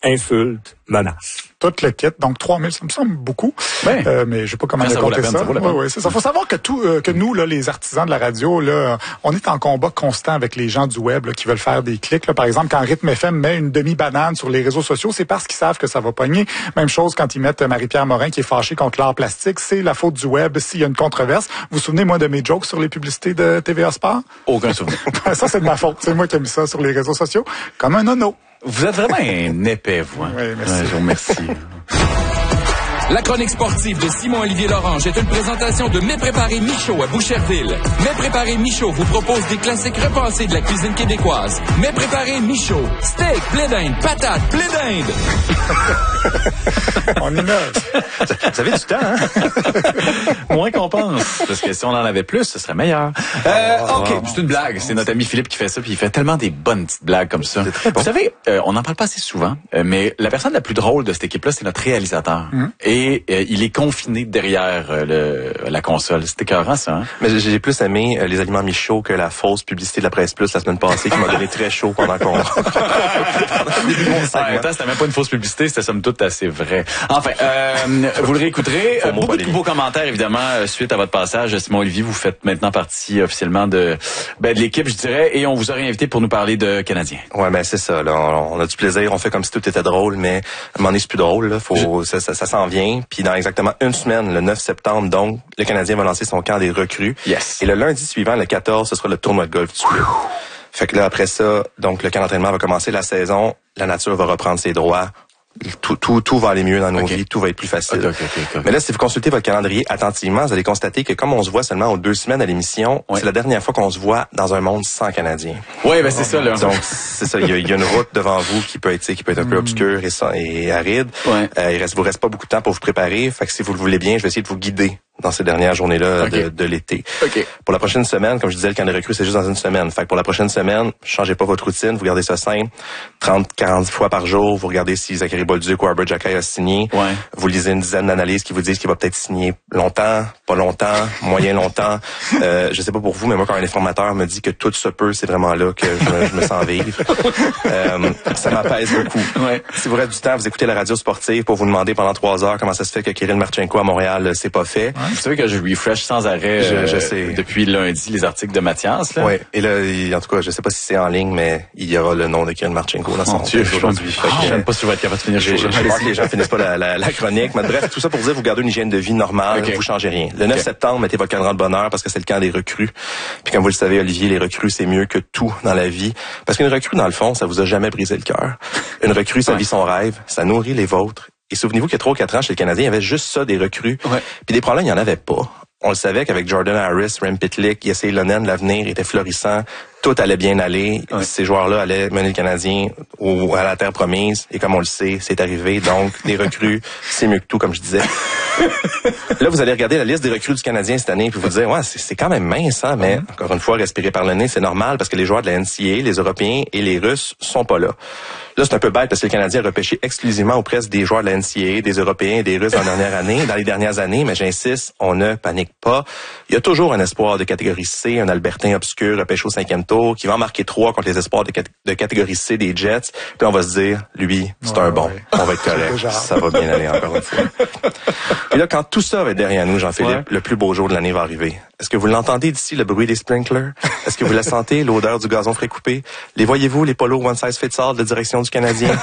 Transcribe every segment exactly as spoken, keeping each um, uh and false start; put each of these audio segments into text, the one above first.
insultes, menaces. Tout le kit. Donc, trois mille, ça me semble beaucoup. Ouais. Euh, mais je sais pas comment ça compter ça. ça vaut la peine. Ouais, ouais, c'est ça. Faut savoir que tout, euh, que nous, là, les artisans de la radio, là, on est en combat constant avec les gens du web, là, qui veulent faire des clics, là. Par exemple, quand Rythme F M met une demi-banane sur les réseaux sociaux, c'est parce qu'ils savent que ça va pogner. Même chose quand ils mettent Marie-Pierre Morin qui est fâchée contre l'art plastique. C'est la faute du web s'il y a une controverse. Vous vous souvenez, moi, de mes jokes sur les publicités de T V A Sport? Aucun souvenir. Ça, c'est de ma faute. C'est moi qui ai mis ça sur les réseaux sociaux. Comme un nono. Vous êtes vraiment un épais, vous. Hein? Oui, merci. Ouais, je vous remercie. La chronique sportive de Simon-Olivier Lorange est une présentation de Mets Préparés Michaud à Boucherville. Mets Préparés Michaud vous propose des classiques repensés de la cuisine québécoise. Mets Préparés Michaud. Steak, blé d'Inde, patates, blé d'Inde. On innove. Vous avez du temps, hein? Moins qu'on pense. Parce que si on en avait plus, ce serait meilleur. Euh, OK, c'est une blague. C'est notre ami Philippe qui fait ça, puis il fait tellement des bonnes petites blagues comme ça. Bon. Vous savez, euh, on n'en parle pas assez souvent, euh, mais la personne la plus drôle de cette équipe-là, c'est notre réalisateur. Mm. Et euh, il est confiné derrière euh, le, la console. C'était écœurant, ça, hein? Mais j'ai plus aimé euh, les aliments Michaud que la fausse publicité de la Presse Plus la semaine passée qui m'a donné très chaud pendant qu'on... pendant le début de mon segment. En même temps, c'était même pas une fausse publicité, c'était somme toute assez vrai. Enfin, euh, vous le réécouterez. Euh, beaucoup de beaux commentaires, évidemment, euh, suite à votre passage. Simon Olivier, vous faites maintenant partie officiellement de, ben, de l'équipe, je dirais, et on vous aurait invité pour nous parler de Canadiens. Ouais, ben c'est ça. Là, on, on a du plaisir, on fait comme si tout était drôle, mais à un moment donné, c'est plus drôle. Là. Faut, je... Ça, ça, ça s'en vient. Puis dans exactement une semaine, le neuf septembre, donc, le Canadien va lancer son camp des recrues. Yes. Et le lundi suivant, le quatorze, ce sera le tournoi de golf du club. Fait que là, après ça, donc le camp d'entraînement va commencer la saison. La nature va reprendre ses droits. Tout, tout, tout va aller mieux dans nos okay. vies, tout va être plus facile. Okay, okay, okay, okay. Mais là, si vous consultez votre calendrier attentivement, vous allez constater que comme on se voit seulement aux deux semaines à l'émission, ouais. c'est la dernière fois qu'on se voit dans un monde sans Canadiens. Oui, ben c'est oh, ça là. Donc c'est ça, il y, a, il y a une route devant vous qui peut être, qui peut être un peu obscure et, et aride. Ouais. Euh, il reste, vous reste pas beaucoup de temps pour vous préparer. Fait que si vous le voulez bien, je vais essayer de vous guider dans ces dernières journées-là okay. de, de l'été. Okay. Pour la prochaine semaine, comme je disais, le camp de recrues, c'est juste dans une semaine. Fait que pour la prochaine semaine, changez pas votre routine, vous gardez ça simple. trente à quarante fois par jour, vous regardez si Zachary Bolduc ou Arbor Xhekaj a signé. Ouais. Vous lisez une dizaine d'analyses qui vous disent qu'il va peut-être signer longtemps, pas longtemps, moyen longtemps. Euh, je sais pas pour vous, mais moi, quand un informateur me dit que tout se peut, c'est vraiment là que je me, je me sens vivre. Euh, ça m'apaise beaucoup. Ouais. Si vous restez du temps, vous écoutez la radio sportive pour vous demander pendant trois heures comment ça se fait que Kirill Marchenko à Montréal, c'est pas fait. Ouais. Vous savez que je refresh sans arrêt je, je euh, sais. depuis lundi les articles de Mathias. Là. Oui, et là, il, en tout cas, je sais pas si c'est en ligne, mais il y aura le nom de Kirill Marchenko dans son texte aujourd'hui. Oh, je ne sais pas si je vais être capable de finir. Je sais pas que les gens finissent pas la, la, la chronique. Mais bref, tout ça pour dire, vous gardez une hygiène de vie normale, okay. vous changez rien. Le neuf okay. septembre, mettez votre cadran de bonheur parce que c'est le camp des recrues. Puis comme vous le savez, Olivier, les recrues, c'est mieux que tout dans la vie. Parce qu'une recrue, dans le fond, ça vous a jamais brisé le cœur. Une recrue, ça ouais. vit son rêve, ça nourrit les vôtres. Et souvenez-vous qu'il y a trois ou quatre ans, chez le Canadien, il y avait juste ça, des recrues. Ouais. Puis des problèmes, il n'y en avait pas. On le savait qu'avec Jordan Harris, Rem Pitlick, Jesse Ylönen, l'avenir était florissant. Tout allait bien aller. Ouais. Ces joueurs-là allaient mener le Canadien au, à la terre promise. Et comme on le sait, c'est arrivé. Donc, des recrues, c'est mieux que tout, comme je disais. Là, vous allez regarder la liste des recrues du Canadien cette année puis vous dire, ouais, c'est, c'est quand même mince, hein, mais mm-hmm. encore une fois, respirer par le nez, c'est normal parce que les joueurs de la N C A A, les Européens et les Russes sont pas là. Là, c'est un peu bête parce que le Canadien a repêché exclusivement auprès des joueurs de la N C A A, des Européens et des Russes dans la dernière année, dans les dernières années, mais j'insiste, on ne panique pas. Il y a toujours un espoir de catégorie C, un Albertain obscur repêché au cinquième tour, qui va en marquer trois contre les espoirs de, cat- de catégorie C des Jets. Puis on va se dire, lui, c'est ouais, un bon. Ouais. On va être correct. Ça va bien aller encore une fois. Et là, quand tout ça va être derrière nous, Jean-Philippe, ouais. le plus beau jour de l'année va arriver. Est-ce que vous l'entendez d'ici, le bruit des sprinklers? Est-ce que vous la sentez, l'odeur du gazon frais coupé? Les voyez-vous, les polos one size fits all de direction du Canadien?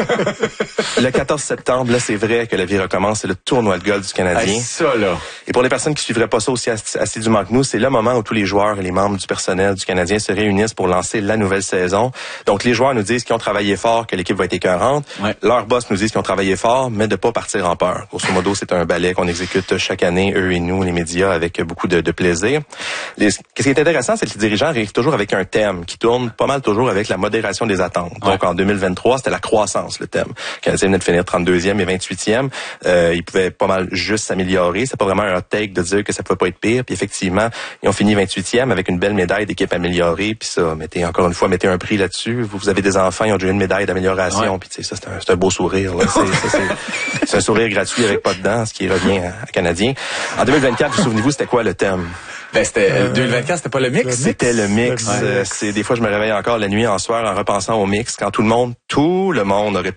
Le quatorze septembre, là, c'est vrai que la vie recommence. C'est le tournoi de golf du Canadien. Hey, ça, là. Et pour les personnes qui suivraient pas ça aussi assidûment que nous, c'est le moment où tous les joueurs et les membres du personnel du Canadien se réunissent pour lancer la nouvelle saison. Donc, les joueurs nous disent qu'ils ont travaillé fort, que l'équipe va être écœurante. Ouais. Leurs boss nous disent qu'ils ont travaillé fort, mais de pas partir en peur. Grosso modo, c'est un ballet qu'on exécute chaque année, eux et nous, les médias, avec beaucoup de, de plaisir. Les, ce qui est intéressant, c'est que les dirigeants arrivent toujours avec un thème qui tourne pas mal toujours avec la modération des attentes. Ouais. Donc, en deux mille vingt-trois, c'était la croissance, le thème. Le Canadien venait de finir trente-deuxième et vingt-huitième. Euh, ils pouvaient pas mal juste s'améliorer. C'est pas vraiment un hot take de dire que ça pouvait pas être pire. Puis effectivement, ils ont fini vingt-huitième avec une belle médaille d'équipe améliorée. Puis ça, mettez encore une fois, mettez un prix là-dessus. Vous, vous avez des enfants, ils ont déjà une médaille d'amélioration. Ouais. Puis tu sais, ça, c'est un, c'est un beau sourire. Là. C'est, ça, c'est, c'est un sourire gratuit avec pas de dents, ce qui revient à, à Canadien. En deux mille vingt-quatre, vous souvenez-vous, c'était quoi le thème? Ben, c'était, euh, deux mille vingt-quatre, c'était pas le mix? C'était le mix. Le mix. Euh, c'est, des fois, je me réveille encore la nuit en soir en repensant au mix quand tout le monde, tout le monde aurait